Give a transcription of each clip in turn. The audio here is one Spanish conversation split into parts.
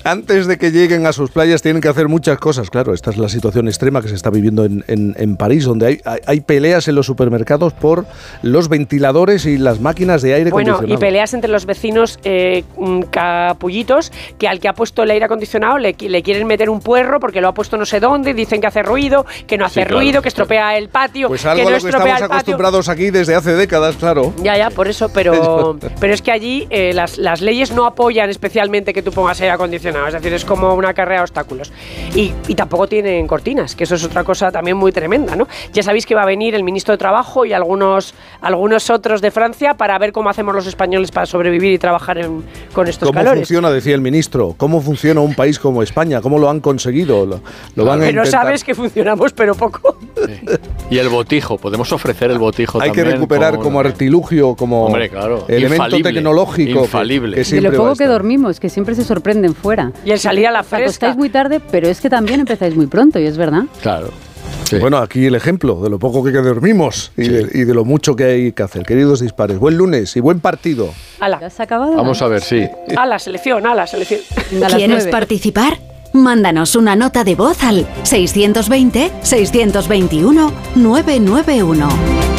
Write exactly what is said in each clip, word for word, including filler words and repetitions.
antes de que lleguen a sus playas tienen que hacer muchas cosas. Claro, esta es la situación extrema que se está viviendo en, en, en París, donde hay, hay, hay peleas en los supermercados por los ventiladores y las máquinas de aire bueno, acondicionado. Y peleas entre los vecinos eh, capullitos, que al que ha puesto el aire acondicionado le, le quieren meter un puerro porque lo ha puesto no sé dónde, dicen que hace ruido, que no hace sí, claro, ruido, que estropea el patio, pues algo que no a lo que estropea estamos el patio. Acostumbrados aquí desde hace décadas, claro. Ya, ya, por eso, pero, pero es que allí eh, las, las leyes no apoyan especialmente que tú pongas aire acondicionado, es decir, es como una carrera de obstáculos. Y, y tampoco tienen cortinas, que eso es otra cosa también muy tremenda, ¿no? Ya sabéis que va a venir el ministro de Trabajo y algunos, algunos otros de Francia para ver cómo hacemos los españoles para sobrevivir y trabajar en, con estos ¿Cómo calores. funciona, decía el ministro, cómo funciona un país como España? ¿Cómo lo han conseguido? Lo, lo van a pero intentar. sabes que funcionamos, pero poco. Sí. Y el botijo, podemos ofrecer el botijo Hay también. Hay que recuperar como, como artilugio, como hombre, claro, elemento infalible, tecnológico. Infalible. Que, que de lo poco que dormimos, que siempre se sorprenden fuera. Y el salir a la fresca. Acostáis muy tarde, pero es que también empezáis muy pronto, y es verdad. Claro. Sí. Bueno, aquí el ejemplo de lo poco que dormimos y, sí. de, y de lo mucho que hay que hacer. Queridos dispares, buen lunes y buen partido. Ala. ¿Ya se ha acabado? Vamos a ver, sí. A la selección, a la selección. ¿Quieres participar? Mándanos una nota de voz al seiscientos veinte, seiscientos veintiuno, novecientos noventa y uno.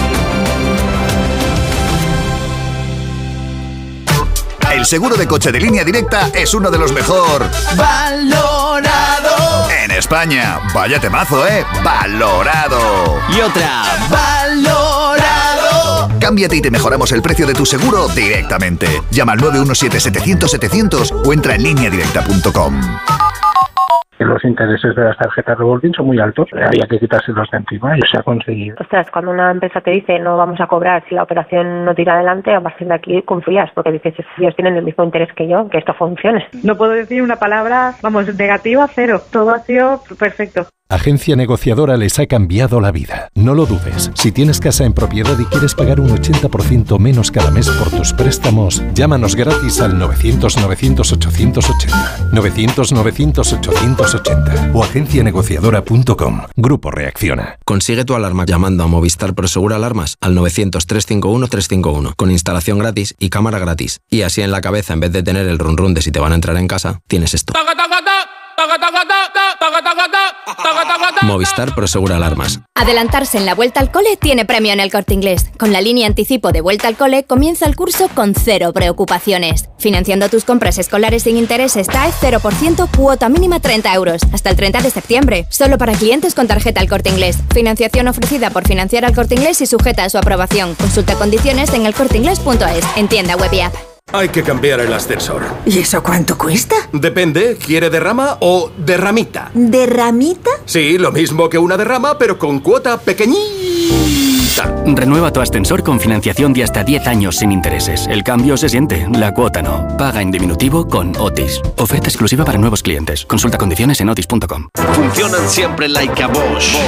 El seguro de coche de Línea Directa es uno de los mejor valorado en España. Vaya temazo, ¿eh? Valorado. Y otra, valorado. Cámbiate y te mejoramos el precio de tu seguro directamente. Llama al nueve uno siete, setecientos, setecientos o entra en línea directa punto com. Los intereses de las tarjetas revolving son muy altos, había que quitárselos de encima y se ha conseguido. Ostras, cuando una empresa te dice no vamos a cobrar si la operación no tira adelante, a partir de aquí confías, porque dices, ellos tienen el mismo interés que yo, que esto funcione. No puedo decir una palabra, vamos, negativa, cero. Todo ha sido perfecto. Agencia Negociadora les ha cambiado la vida. No lo dudes. Si tienes casa en propiedad y quieres pagar un ochenta por ciento menos cada mes por tus préstamos, llámanos gratis al novecientos, novecientos, ochocientos ochenta. novecientos, novecientos, ochocientos ochenta o agencia negociadora punto com. Grupo Reacciona. Consigue tu alarma llamando a Movistar Prosegura Alarmas al novecientos, trescientos cincuenta y uno, trescientos cincuenta y uno con instalación gratis y cámara gratis. Y así en la cabeza, en vez de tener el run run de si te van a entrar en casa, tienes esto. Movistar Prosegura Alarmas. Adelantarse en la vuelta al cole tiene premio en El Corte Inglés. Con la línea anticipo de vuelta al cole comienza el curso con cero preocupaciones. Financiando tus compras escolares sin intereses T A E cero por ciento, cuota mínima treinta euros. Hasta el treinta de septiembre. Solo para clientes con tarjeta El Corte Inglés. Financiación ofrecida por Financiar al Corte Inglés y sujeta a su aprobación. Consulta condiciones en el corte inglés punto es. En tienda web y app. Hay que cambiar el ascensor. ¿Y eso cuánto cuesta? Depende, ¿quiere derrama o derramita? ¿Derramita? Sí, lo mismo que una derrama, pero con cuota pequeñita. Renueva tu ascensor con financiación de hasta diez años sin intereses. El cambio se siente, la cuota no. Paga en diminutivo con Otis. Oferta exclusiva para nuevos clientes. Consulta condiciones en otis punto com. Funcionan siempre like a Bosch.